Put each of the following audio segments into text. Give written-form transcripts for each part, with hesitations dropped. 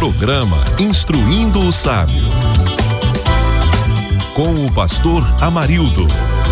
Programa Instruindo o Sábio, com o pastor Amarildo.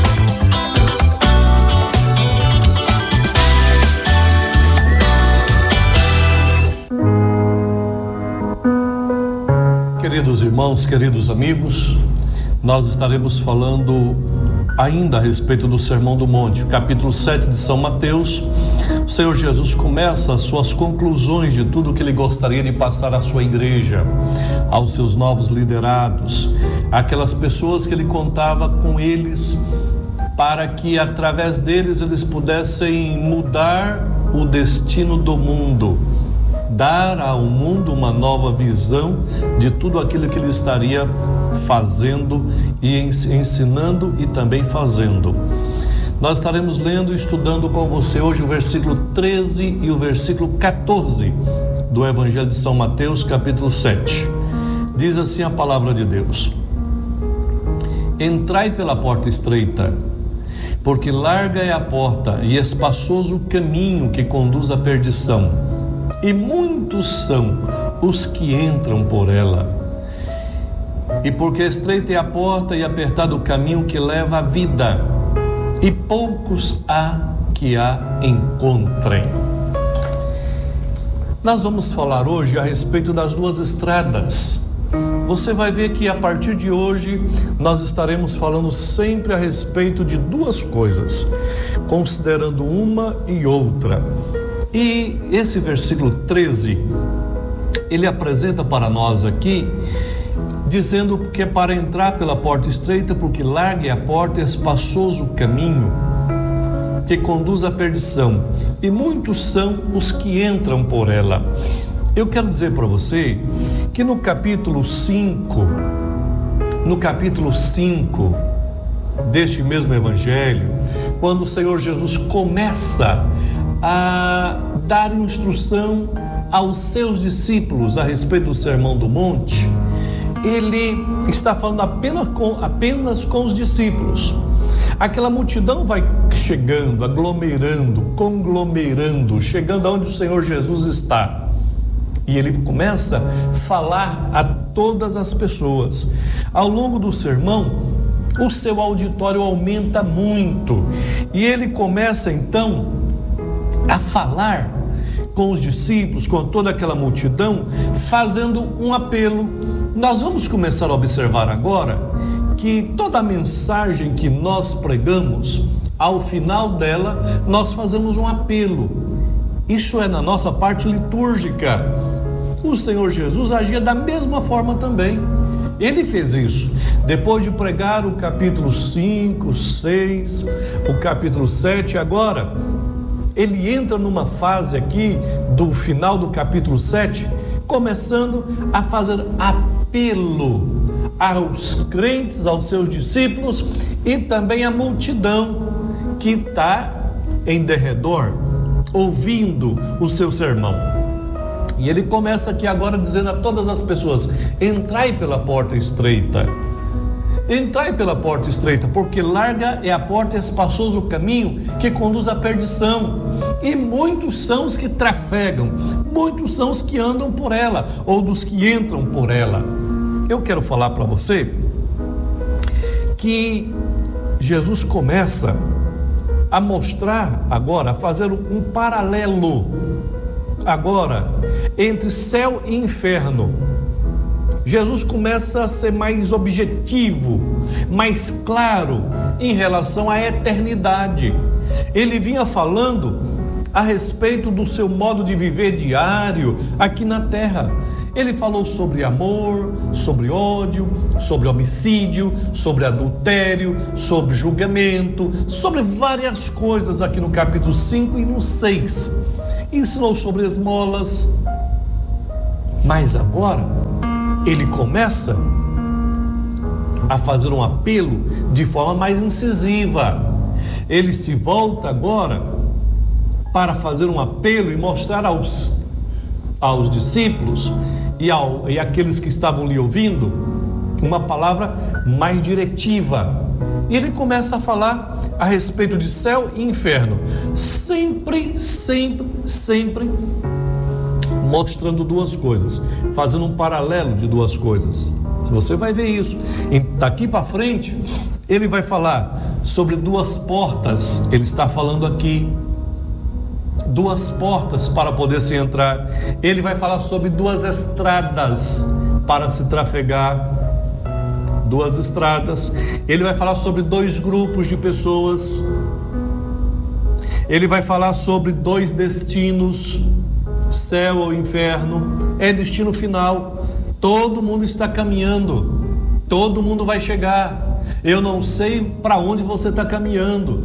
Queridos irmãos, queridos amigos, nós estaremos falando ainda a respeito do Sermão do Monte, capítulo 7 de São Mateus. O Senhor Jesus começa as suas conclusões de tudo que ele gostaria de passar à sua igreja, aos seus novos liderados, aquelas pessoas que ele contava com eles para que através deles eles pudessem mudar o destino do mundo, dar ao mundo uma nova visão de tudo aquilo que ele estaria fazendo e ensinando e também fazendo. Nós estaremos lendo e estudando com você hoje o versículo 13 e o versículo 14 do Evangelho de São Mateus, capítulo 7. Diz assim a palavra de Deus: Entrai pela porta estreita, porque larga é a porta e espaçoso o caminho que conduz à perdição, e muitos são os que entram por ela. E porque estreita é a porta e apertado o caminho que leva à vida, e poucos há que a encontrem. Nós vamos falar hoje a respeito das duas estradas. Você vai ver que a partir de hoje nós estaremos falando sempre a respeito de duas coisas, considerando uma e outra. E esse versículo 13, ele apresenta para nós aqui, dizendo que é para entrar pela porta estreita, porque larga é a porta e espaçoso o caminho que conduz à perdição, e muitos são os que entram por ela. Eu quero dizer para você que no capítulo 5 deste mesmo evangelho, quando o Senhor Jesus começa a dar instrução aos seus discípulos a respeito do Sermão do Monte, ele está falando apenas com os discípulos. Aquela multidão vai chegando, aglomerando, conglomerando, chegando aonde o Senhor Jesus está. E ele começa a falar a todas as pessoas. Ao longo do sermão, o seu auditório aumenta muito. E ele começa então a falar com os discípulos, com toda aquela multidão, fazendo um apelo. Nós vamos começar a observar agora que toda a mensagem que nós pregamos, ao final dela, nós fazemos um apelo. Isso é na nossa parte litúrgica. O Senhor Jesus agia da mesma forma também. Ele fez isso. Depois de pregar o capítulo 5, 6, o capítulo 7, agora ele entra numa fase aqui do final do capítulo 7, começando a fazer apelo aos crentes, aos seus discípulos e também à multidão que está em derredor, ouvindo o seu sermão. E ele começa aqui agora dizendo a todas as pessoas: entrai pela porta estreita. Entrai pela porta estreita, porque larga é a porta e espaçoso o caminho que conduz à perdição, e muitos são os que trafegam, muitos são os que andam por ela, ou dos que entram por ela. Eu quero falar para você que Jesus começa a mostrar agora, a fazer um paralelo agora entre céu e inferno. Jesus começa a ser mais objetivo, mais claro em relação à eternidade. Ele vinha falando a respeito do seu modo de viver diário aqui na terra. Ele falou sobre amor, sobre ódio, sobre homicídio, sobre adultério, sobre julgamento, sobre várias coisas aqui no capítulo 5 e no 6. Ensinou sobre esmolas. Mas agora ele começa a fazer um apelo de forma mais incisiva. Ele se volta agora para fazer um apelo e mostrar aos discípulos e aqueles que estavam lhe ouvindo uma palavra mais diretiva. E ele começa a falar a respeito de céu e inferno, sempre mostrando duas coisas, fazendo um paralelo de duas coisas. Você vai ver isso. Daqui para frente, ele vai falar sobre duas portas. Ele está falando aqui, duas portas para poder se entrar. Ele vai falar sobre duas estradas para se trafegar. Duas estradas. Ele vai falar sobre dois grupos de pessoas. Ele vai falar sobre dois destinos, céu ou inferno. É destino final. Todo mundo está caminhando, todo mundo vai chegar. Eu não sei para onde você está caminhando,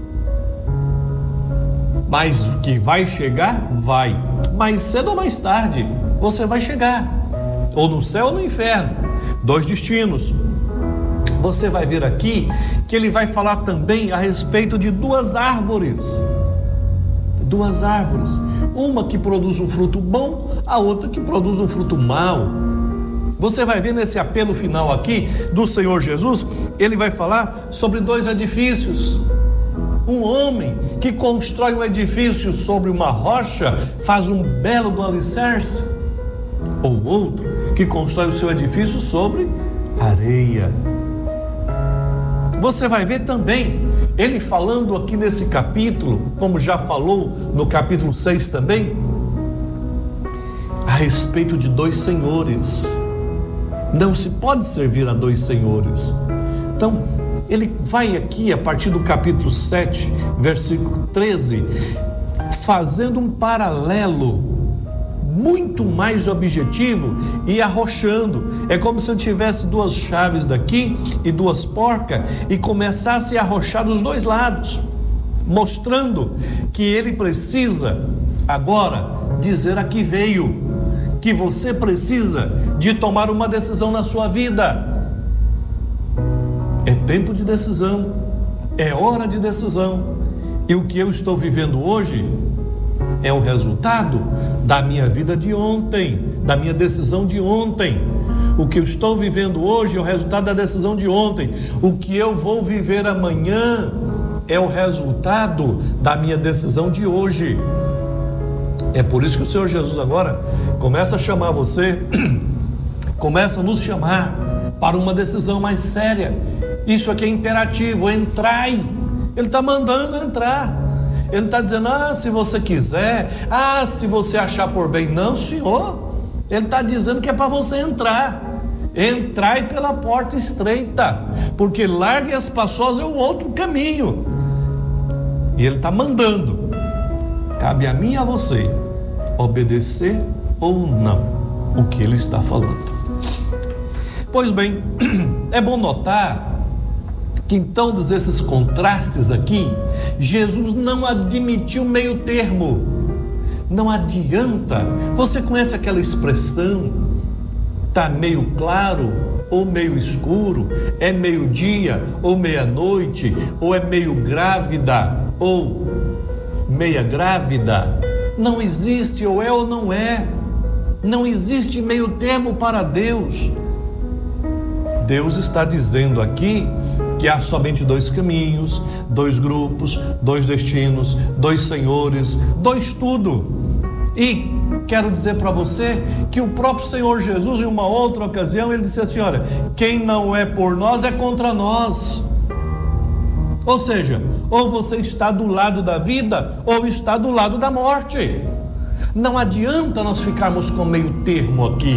mas que vai chegar, vai. Mais cedo ou mais tarde, você vai chegar, ou no céu ou no inferno. Dois destinos. Você vai ver aqui que ele vai falar também a respeito de duas árvores. Duas árvores. Uma que produz um fruto bom, a outra que produz um fruto mau. Você vai ver nesse apelo final aqui do Senhor Jesus, ele vai falar sobre dois edifícios. Um homem que constrói um edifício sobre uma rocha, faz um belo do alicerce. Ou outro que constrói o seu edifício sobre areia. Você vai ver também ele falando aqui nesse capítulo, como já falou no capítulo 6 também, a respeito de dois senhores. Não se pode servir a dois senhores. Então, ele vai aqui, a partir do capítulo 7, versículo 13, fazendo um paralelo muito mais objetivo e arrochando. É como se eu tivesse duas chaves daqui e duas porcas e começasse a arrochar dos dois lados, mostrando que ele precisa agora dizer a que veio, que você precisa de tomar uma decisão na sua vida. É tempo de decisão, é hora de decisão. E o que eu estou vivendo hoje é o resultado da minha vida de ontem, da minha decisão de ontem. O que eu estou vivendo hoje é o resultado da decisão de ontem. O que eu vou viver amanhã é o resultado da minha decisão de hoje. É por isso que o Senhor Jesus agora começa a chamar você, começa a nos chamar para uma decisão mais séria. Isso aqui é imperativo, entrai. Ele está mandando entrar. Ele não está dizendo, se você quiser, se você achar por bem. Não, Senhor. Ele está dizendo que é para você entrar. Entrai pela porta estreita, porque larga e espaçosa é o outro caminho. E ele está mandando. Cabe a mim e a você obedecer ou não o que ele está falando. Pois bem, é bom notar que em todos esses contrastes aqui, Jesus não admitiu meio termo. Não adianta. Você conhece aquela expressão? Está meio claro ou meio escuro? É meio-dia ou meia-noite? Ou é meio grávida ou meia grávida? Não existe ou é ou não é. Não existe meio termo para Deus. Deus está dizendo aqui que há somente dois caminhos, dois grupos, dois destinos, dois senhores, dois tudo. E quero dizer para você que o próprio Senhor Jesus, em uma outra ocasião, ele disse assim, olha, quem não é por nós é contra nós. Ou seja, ou você está do lado da vida, ou está do lado da morte. Não adianta nós ficarmos com meio termo aqui.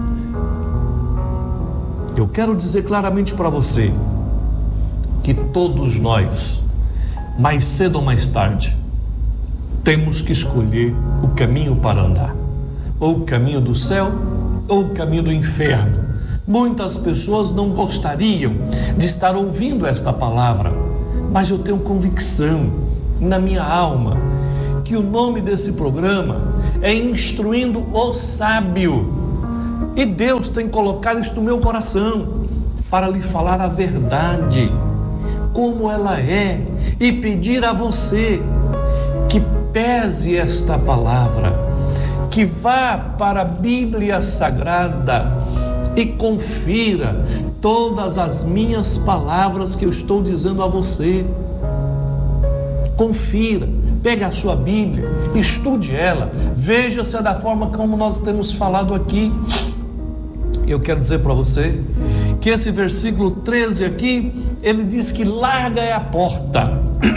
Eu quero dizer claramente para você que todos nós, mais cedo ou mais tarde, temos que escolher o caminho para andar, ou o caminho do céu, ou o caminho do inferno. Muitas pessoas não gostariam de estar ouvindo esta palavra, mas eu tenho convicção na minha alma que o nome desse programa é Instruindo o Sábio, e Deus tem colocado isso no meu coração para lhe falar a verdade, como ela é, e pedir a você que pese esta palavra, que vá para a Bíblia Sagrada e confira todas as minhas palavras que eu estou dizendo a você. Confira, Pegue a sua Bíblia, estude ela, veja se é da forma como nós temos falado aqui. Eu quero dizer para você que esse versículo 13 aqui, ele diz que larga é a porta,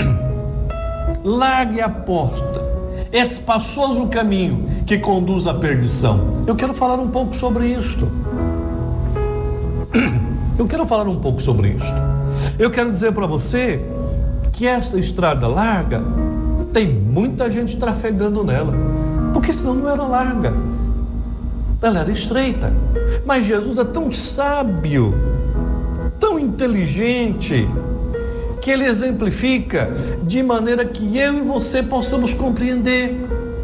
larga é a porta, espaçoso o caminho que conduz à perdição. Eu quero falar um pouco sobre isto. Eu quero dizer para você que esta estrada larga tem muita gente trafegando nela, porque senão não era larga, ela era estreita. Mas Jesus é tão sábio, tão inteligente, que ele exemplifica de maneira que eu e você possamos compreender.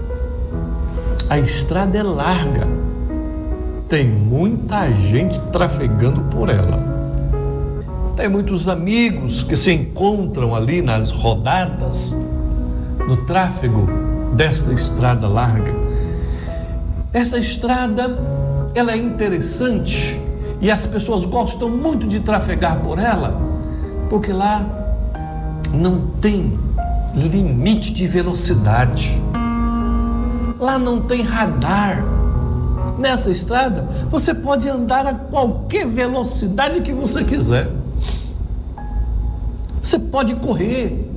A estrada é larga, tem muita gente trafegando por ela. Tem muitos amigos que se encontram ali nas rodadas, no tráfego desta estrada larga. Essa estrada, ela é interessante e as pessoas gostam muito de trafegar por ela, porque lá não tem limite de velocidade, lá não tem radar. Nessa estrada você pode andar a qualquer velocidade que você quiser, você pode correr.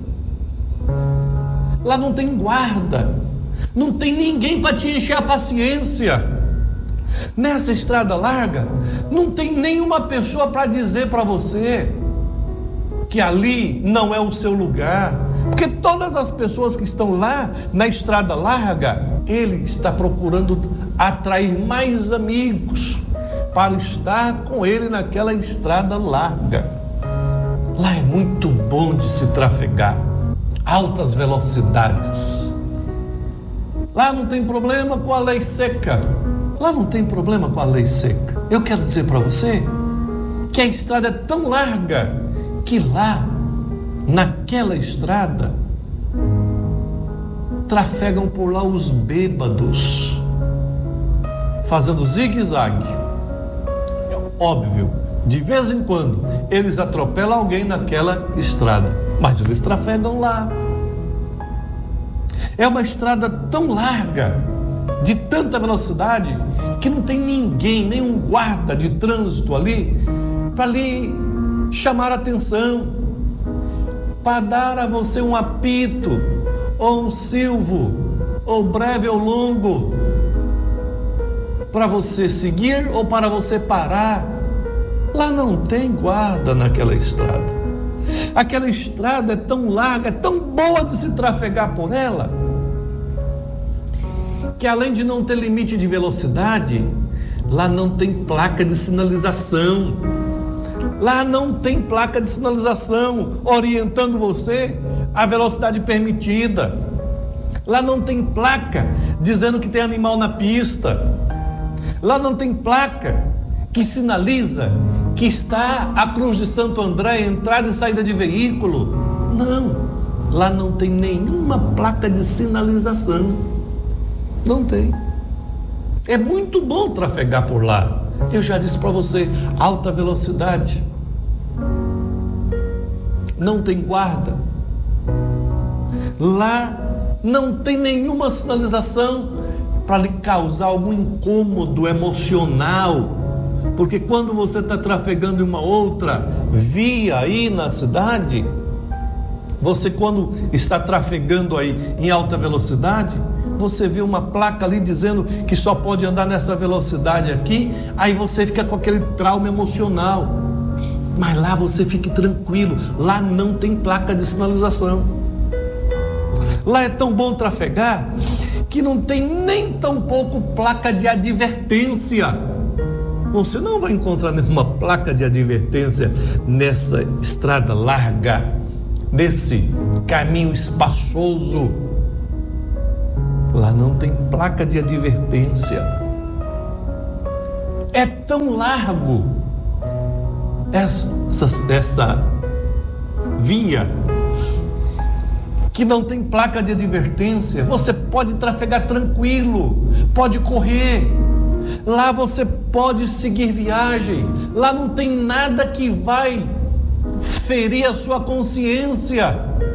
Lá não tem guarda, não tem ninguém para te encher a paciência. Nessa estrada larga não tem nenhuma pessoa para dizer para você que ali não é o seu lugar, porque todas as pessoas que estão lá na estrada larga, ele está procurando atrair mais amigos para estar com ele naquela estrada larga. Lá é muito bom de se trafegar, altas velocidades. Lá não tem problema com a lei seca. Lá não tem problema com a lei seca. Eu quero dizer para você que a estrada é tão larga que lá, naquela estrada, trafegam por lá os bêbados, fazendo zigue-zague. É óbvio, de vez em quando eles atropelam alguém naquela estrada, mas eles trafegam lá. É uma estrada tão larga, de tanta velocidade, que não tem ninguém, nenhum guarda de trânsito ali, para lhe chamar a atenção, para dar a você um apito, ou um silvo, ou breve ou longo, para você seguir ou para você parar. Lá não tem guarda naquela estrada. Aquela estrada é tão larga, é tão boa de se trafegar por ela, que além de não ter limite de velocidade, lá não tem placa de sinalização. Lá não tem placa de sinalização orientando você à velocidade permitida. Lá não tem placa dizendo que tem animal na pista. Lá não tem placa que sinaliza que está a Cruz de Santo André, entrada e saída de veículo. Não, lá não tem nenhuma placa de sinalização. Não tem. É muito bom trafegar por lá. Eu já disse para você, alta velocidade. Não tem guarda. Lá não tem nenhuma sinalização para lhe causar algum incômodo emocional. Porque quando você está trafegando em uma outra via aí na cidade, você quando está trafegando aí em alta velocidade, você vê uma placa ali dizendo que só pode andar nessa velocidade aqui, aí você fica com aquele trauma emocional. Mas lá você fique tranquilo, lá não tem placa de sinalização. Lá é tão bom trafegar que não tem nem tão pouco placa de advertência. Você não vai encontrar nenhuma placa de advertência nessa estrada larga, nesse caminho espaçoso. Lá não tem placa de advertência. É tão largo essa via que não tem placa de advertência. Você pode trafegar tranquilo, pode correr. Lá você pode seguir viagem. Lá não tem nada que vai ferir a sua consciência.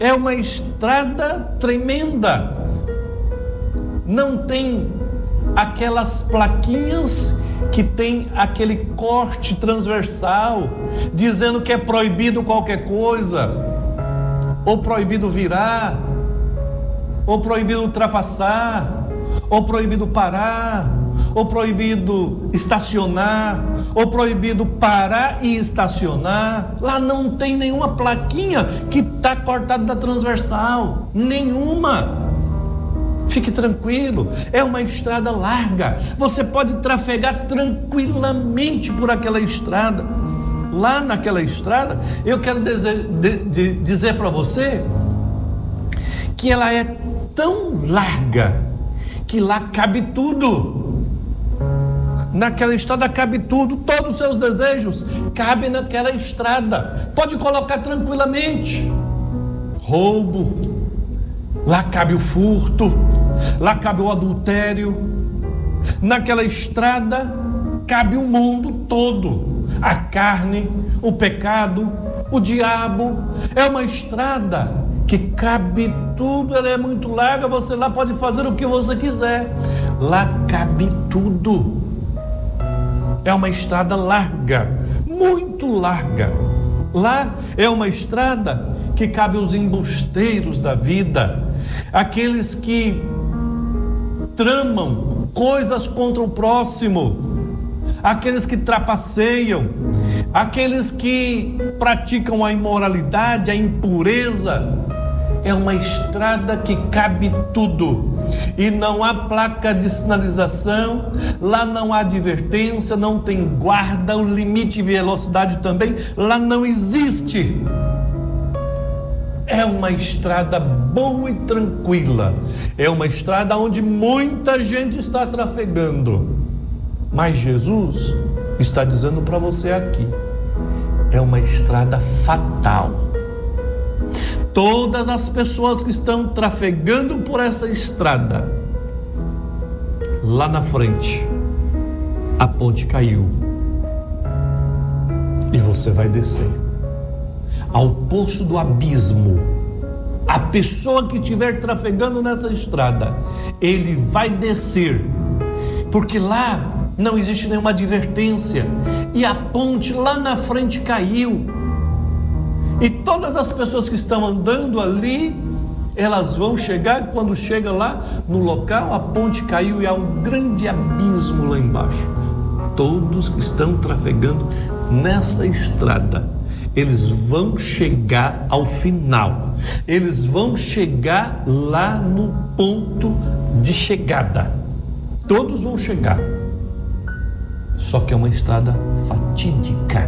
É uma estrada tremenda. Não tem aquelas plaquinhas que tem aquele corte transversal, dizendo que é proibido qualquer coisa, ou proibido virar, ou proibido ultrapassar, ou proibido parar, ou proibido estacionar, ou proibido parar e estacionar. Lá não tem nenhuma plaquinha que está cortada da transversal, nenhuma. Fique tranquilo, é uma estrada larga, você pode trafegar tranquilamente por aquela estrada. Lá naquela estrada, eu quero dizer para você que ela é tão larga que lá cabe tudo. Naquela estrada cabe tudo, todos os seus desejos cabem naquela estrada. Pode colocar tranquilamente. Roubo, lá cabe o furto, lá cabe o adultério. Naquela estrada cabe o mundo todo, a carne, o pecado, o diabo. É uma estrada que cabe tudo, ela é muito larga, você lá pode fazer o que você quiser. Lá cabe tudo. É uma estrada larga, muito larga. Lá é uma estrada que cabe os embusteiros da vida, aqueles que tramam coisas contra o próximo, aqueles que trapaceiam, aqueles que praticam a imoralidade, a impureza. É uma estrada que cabe tudo, e não há placa de sinalização, lá não há advertência, não tem guarda, o limite de velocidade também lá não existe. É uma estrada boa e tranquila, é uma estrada onde muita gente está trafegando, mas Jesus está dizendo para você aqui, é uma estrada fatal. Todas as pessoas que estão trafegando por essa estrada, lá na frente, a ponte caiu e você vai descer ao poço do abismo. A pessoa que estiver trafegando nessa estrada, ele vai descer, porque lá não existe nenhuma advertência e a ponte lá na frente caiu. E todas as pessoas que estão andando ali, elas vão chegar, quando chega lá no local, a ponte caiu e há um grande abismo lá embaixo. Todos que estão trafegando nessa estrada, eles vão chegar ao final, eles vão chegar lá no ponto de chegada. Todos vão chegar, só que é uma estrada fatídica,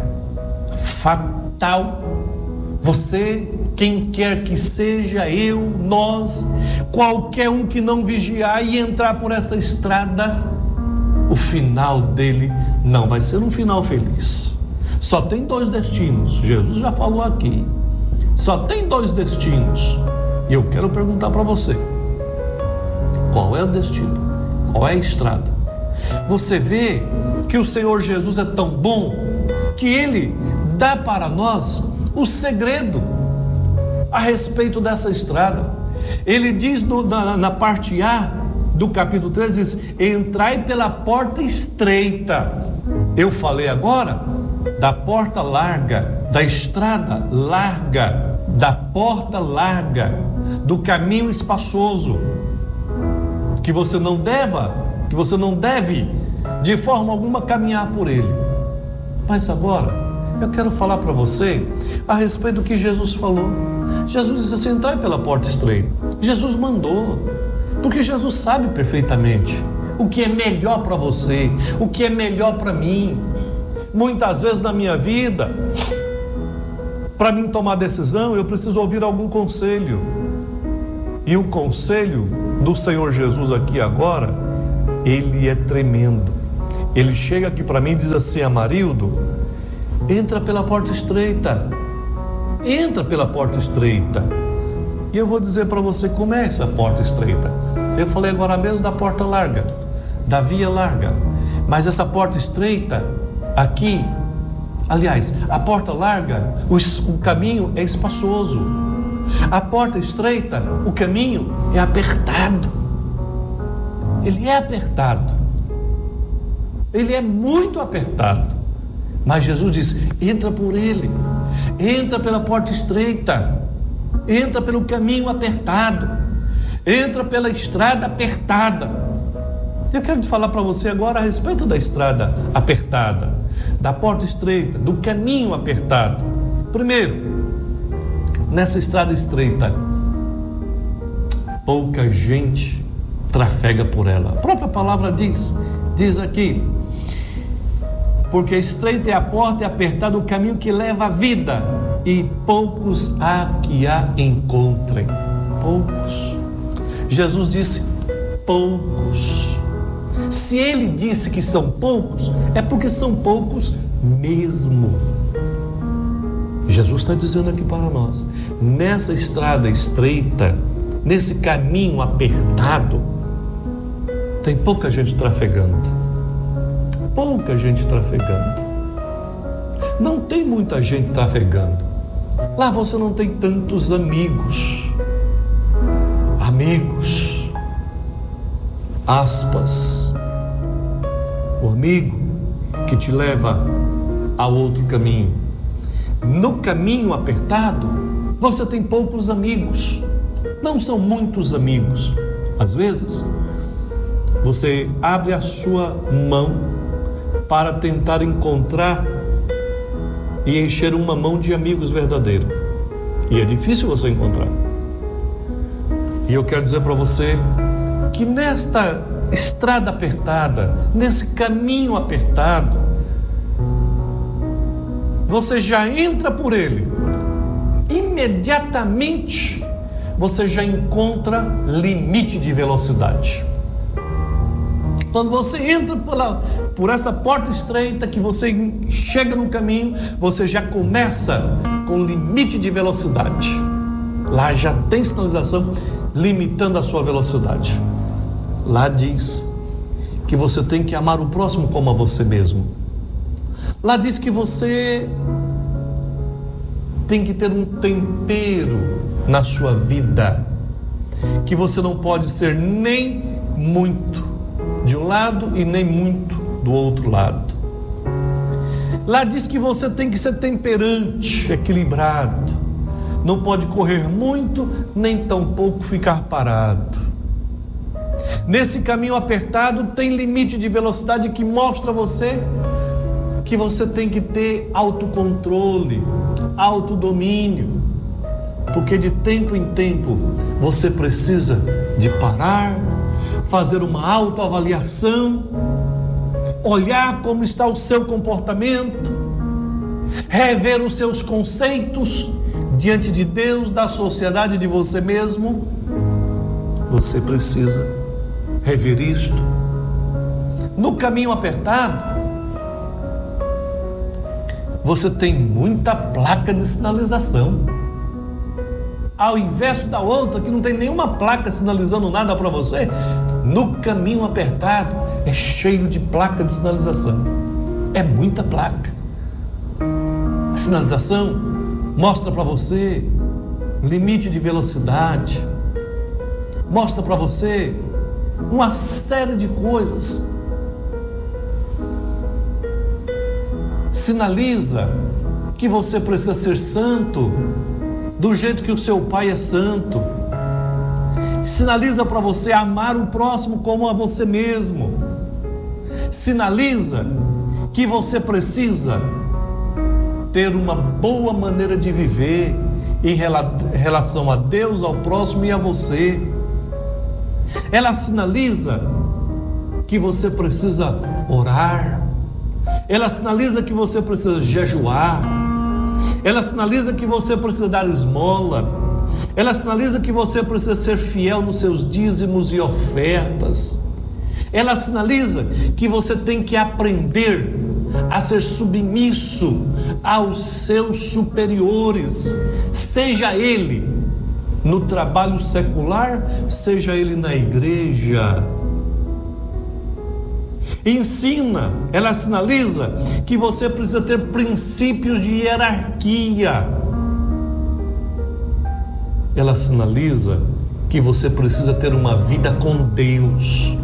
fatal. Você, quem quer que seja, eu, nós, qualquer um que não vigiar e entrar por essa estrada, o final dele não vai ser um final feliz. Só tem dois destinos, Jesus já falou aqui, só tem dois destinos, e eu quero perguntar para você, qual é o destino? Qual é a estrada? Você vê que o Senhor Jesus é tão bom, que Ele dá para nós o segredo a respeito dessa estrada. Ele diz na parte A do capítulo 13, diz, entrai pela porta estreita. Eu falei agora da porta larga, da estrada larga, da porta larga, do caminho espaçoso, que você não deve de forma alguma caminhar por ele. Mas agora eu quero falar para você a respeito do que Jesus falou. Jesus disse assim, entrai pela porta estreita. Jesus mandou, porque Jesus sabe perfeitamente o que é melhor para você, o que é melhor para mim. Muitas vezes na minha vida, para mim tomar decisão, eu preciso ouvir algum conselho. E o conselho do Senhor Jesus aqui agora, ele é tremendo. Ele chega aqui para mim e diz assim, Amarildo, entra pela porta estreita. Entra pela porta estreita. E eu vou dizer para você como é essa porta estreita. Eu falei agora mesmo da porta larga, da via larga. Mas essa porta estreita aqui, aliás, a porta larga, o caminho é espaçoso. A porta estreita, o caminho é apertado. Ele é apertado. Ele é muito apertado. Mas Jesus diz: entra por ele. Entra pela porta estreita. Entra pelo caminho apertado. Entra pela estrada apertada. Eu quero te falar para você agora a respeito da estrada apertada, da porta estreita, do caminho apertado. Primeiro, nessa estrada estreita, pouca gente trafega por ela. A própria palavra diz aqui: porque estreita é a porta e apertado o caminho que leva à vida, e poucos há que a encontrem. Poucos. Jesus disse: poucos. Se ele disse que são poucos, é porque são poucos mesmo. Jesus está dizendo aqui para nós: nessa estrada estreita, nesse caminho apertado, tem pouca gente trafegando. Pouca gente trafegando. Não tem muita gente trafegando. Lá você não tem tantos amigos. Amigos, aspas, o amigo que te leva a outro caminho. No caminho apertado, você tem poucos amigos. Não são muitos amigos. Às vezes, você abre a sua mão para tentar encontrar e encher uma mão de amigos verdadeiros. E é difícil você encontrar. E eu quero dizer para você que nesta estrada apertada, nesse caminho apertado, você já entra por ele, imediatamente você já encontra limite de velocidade. Quando você entra por essa porta estreita, que você chega no caminho, você já começa com limite de velocidade. Lá já tem sinalização limitando a sua velocidade. Lá diz que você tem que amar o próximo como a você mesmo. Lá diz que você tem que ter um tempero na sua vida, que você não pode ser nem muito de um lado e nem muito do outro lado. Lá diz que você tem que ser temperante, equilibrado. Não pode correr muito, nem tampouco ficar parado. Nesse caminho apertado tem limite de velocidade que mostra a você que você tem que ter autocontrole, autodomínio, porque de tempo em tempo você precisa de parar, fazer uma autoavaliação, olhar como está o seu comportamento, rever os seus conceitos diante de Deus, da sociedade, de você mesmo. Você precisa rever isto. No caminho apertado, você tem muita placa de sinalização, ao invés da outra que não tem nenhuma placa sinalizando nada para você. No caminho apertado é cheio de placa de sinalização. É muita placa. A sinalização mostra para você limite de velocidade, mostra para você uma série de coisas. Sinaliza que você precisa ser santo do jeito que o seu pai é santo. Sinaliza para você amar o próximo como a você mesmo. Sinaliza que você precisa ter uma boa maneira de viver em relação a Deus, ao próximo e a você. Ela sinaliza que você precisa orar. Ela sinaliza que você precisa jejuar. Ela sinaliza que você precisa dar esmola. Ela sinaliza que você precisa ser fiel nos seus dízimos e ofertas. Ela sinaliza que você tem que aprender a ser submisso aos seus superiores, seja ele no trabalho secular, seja ele na igreja. Ensina, ela sinaliza que você precisa ter princípios de hierarquia. ela sinaliza que você precisa ter uma vida com Deus.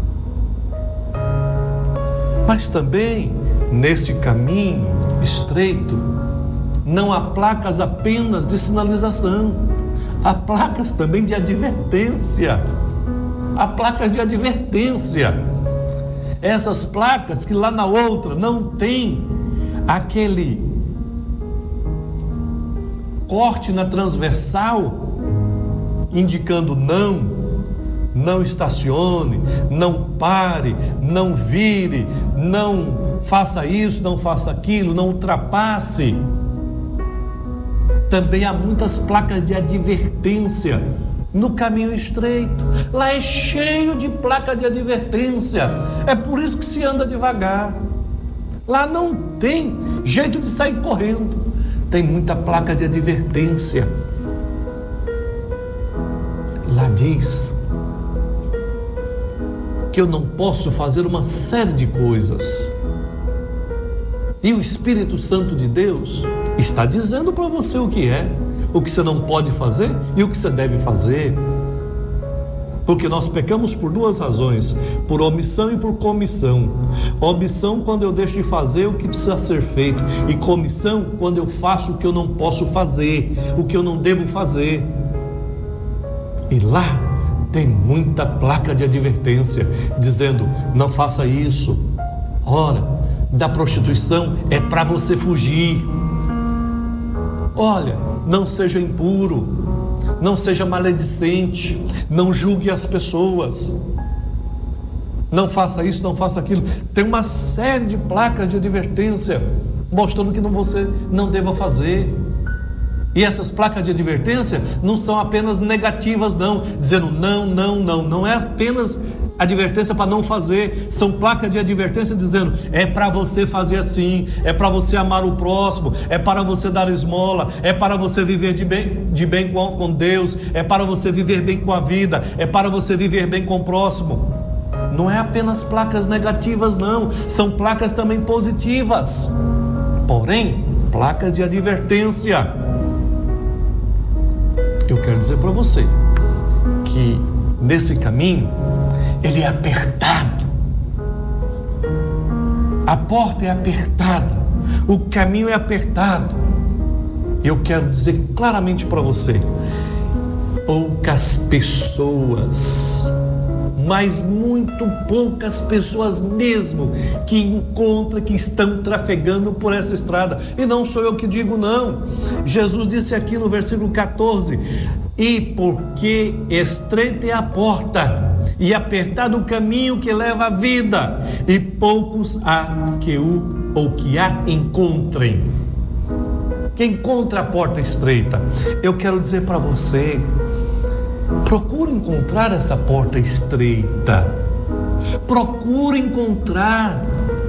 Mas também, nesse caminho estreito, não há placas apenas de sinalização, há placas também de advertência. Há placas de advertência. Essas placas que lá na outra não tem aquele corte na transversal, indicando não estacione, não pare, não vire, não faça isso, não faça aquilo, não ultrapasse. Também há muitas placas de advertência no caminho estreito. Lá é cheio de placa de advertência. É por isso que se anda devagar. Lá não tem jeito de sair correndo. Tem muita placa de advertência. Lá diz que eu não posso fazer uma série de coisas. E o Espírito Santo de Deus está dizendo para você o que é, o que você não pode fazer e o que você deve fazer. Porque nós pecamos por duas razões, por omissão e por comissão. Omissão quando eu deixo de fazer o que precisa ser feito, e comissão quando eu faço o que eu não posso fazer, o que eu não devo fazer. E lá tem muita placa de advertência dizendo: não faça isso. Ora, da prostituição é para você fugir. Olha, não seja impuro, não seja maledicente, não julgue as pessoas, não faça isso, não faça aquilo. Tem uma série de placas de advertência mostrando que você não deva fazer. E essas placas de advertência não são apenas negativas, não, dizendo não é apenas advertência para não fazer, são placas de advertência dizendo: é para você fazer assim, é para você amar o próximo, é para você dar esmola, é para você viver de bem com Deus, é para você viver bem com a vida, é para você viver bem com o próximo. Não é apenas placas negativas, não, são placas também positivas, porém, placas de advertência. Eu quero dizer para você que nesse caminho ele é apertado, a porta é apertada, o caminho é apertado. Eu quero dizer claramente para você: poucas pessoas, mas muito poucas pessoas mesmo, que encontram, que estão trafegando por essa estrada. E não sou eu que digo, não. Jesus disse aqui no versículo 14: e porque estreita é a porta e apertado o caminho que leva à vida, e poucos há que a encontrem. Que encontra a porta estreita. Eu quero dizer para você: procure encontrar essa porta estreita. Procure encontrar.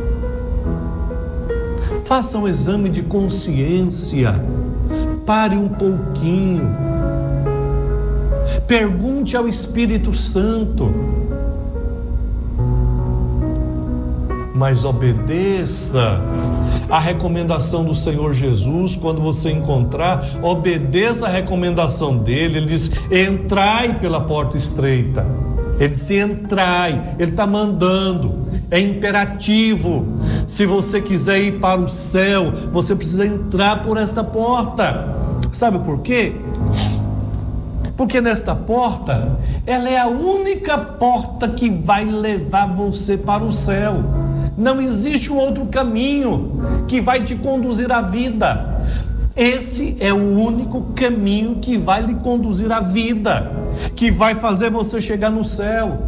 Faça um exame de consciência. Pare um pouquinho. Pergunte ao Espírito Santo. Mas obedeça a recomendação do Senhor Jesus. Quando você encontrar, obedeça a recomendação dele. Ele diz: entrai pela porta estreita. Ele disse: entrai. Ele está mandando, é imperativo. Se você quiser ir para o céu, você precisa entrar por esta porta. Sabe por quê? Porque nesta porta, ela é a única porta que vai levar você para o céu. Não existe um outro caminho que vai te conduzir à vida. Esse é o único caminho que vai lhe conduzir à vida, que vai fazer você chegar no céu.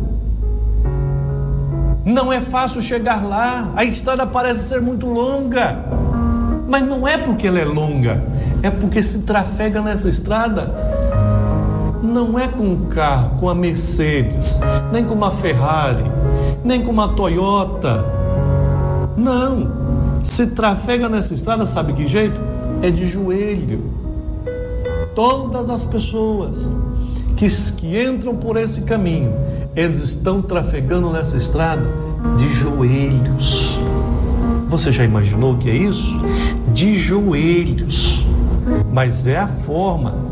Não é fácil chegar lá, a estrada parece ser muito longa, mas não é porque ela é longa, é porque se trafega nessa estrada. Não é com um carro, com a Mercedes, nem com uma Ferrari, nem com uma Toyota. Não, se trafega nessa estrada, sabe que jeito? É de joelho. Todas as pessoas que entram por esse caminho, eles estão trafegando nessa estrada de joelhos. Você já imaginou o que é isso? De joelhos. Mas é a forma de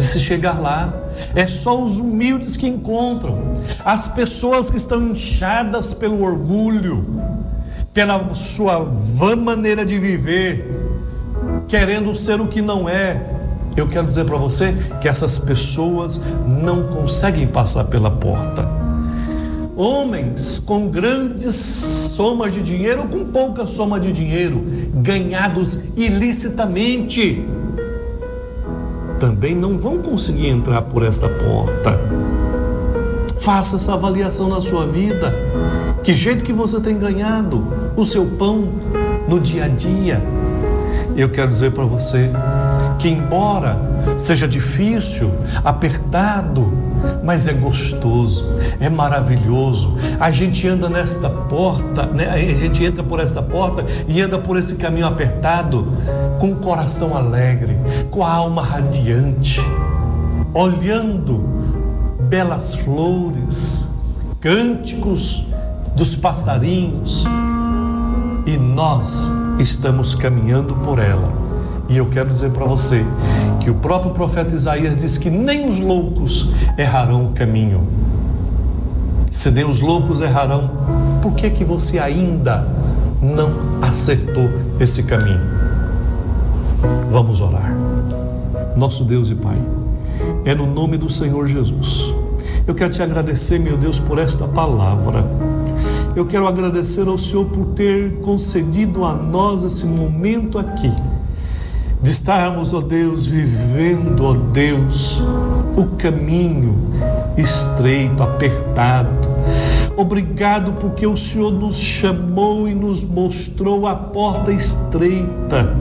de se chegar lá. É só os humildes que encontram. As pessoas que estão inchadas pelo orgulho, pela sua vã maneira de viver, querendo ser o que não é. Eu quero dizer para você que essas pessoas não conseguem passar pela porta. Homens com grandes somas de dinheiro ou com pouca soma de dinheiro, ganhados ilicitamente, também não vão conseguir entrar por esta porta. Faça essa avaliação na sua vida. Que jeito que você tem ganhado o seu pão no dia a dia? Eu quero dizer para você que, embora seja difícil, apertado, mas é gostoso, é maravilhoso. A gente anda nesta porta, né? A gente entra por esta porta e anda por esse caminho apertado com o coração alegre, com a alma radiante, olhando belas flores, cânticos dos passarinhos, e nós estamos caminhando por ela. E eu quero dizer para você que o próprio profeta Isaías diz que nem os loucos errarão o caminho. Se nem os loucos errarão, por que que você ainda não acertou esse caminho? Vamos orar. Nosso Deus e Pai, é no nome do Senhor Jesus. Eu quero te agradecer, meu Deus, por esta palavra. Eu quero agradecer ao Senhor por ter concedido a nós esse momento aqui, de estarmos, ó Deus, vivendo, ó Deus, o caminho estreito, apertado. Obrigado porque o Senhor nos chamou e nos mostrou a porta estreita.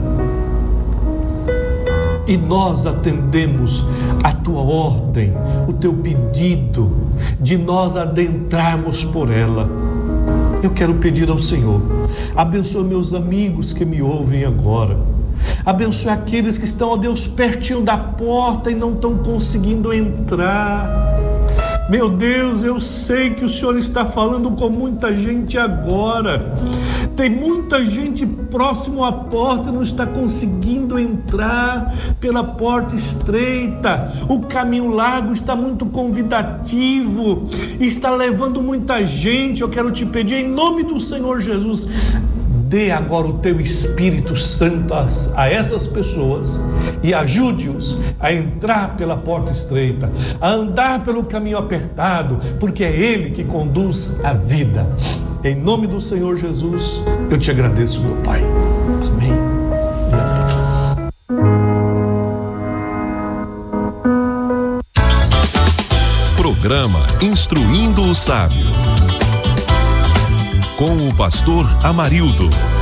E nós atendemos a tua ordem, o teu pedido de nós adentrarmos por ela. Eu quero pedir ao Senhor, abençoa meus amigos que me ouvem agora. Abençoe aqueles que estão, ó Deus, pertinho da porta e não estão conseguindo entrar. Meu Deus, eu sei que o Senhor está falando com muita gente agora. Tem muita gente próximo à porta e não está conseguindo entrar pela porta estreita. O caminho largo está muito convidativo, está levando muita gente. Eu quero te pedir, em nome do Senhor Jesus, dê agora o teu Espírito Santo a essas pessoas e ajude-os a entrar pela porta estreita, a andar pelo caminho apertado, porque é Ele que conduz a vida. Em nome do Senhor Jesus, eu te agradeço, meu Pai. Amém e amém. Programa Instruindo o Sábio, com o pastor Amarildo.